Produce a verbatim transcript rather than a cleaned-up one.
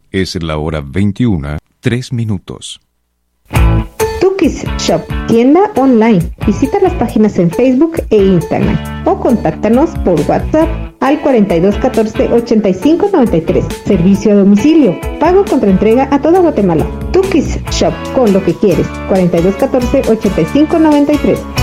Es la hora veintiuna, tres minutos. Tukis Shop, tienda online. Visita las páginas en Facebook e Instagram o contáctanos por WhatsApp al cuarenta y dos catorce ochenta y cinco noventa y tres. Servicio a domicilio. Pago contra entrega a toda Guatemala. Tukis Shop, con lo que quieres. cuarenta y dos catorce ochenta y cinco noventa y tres.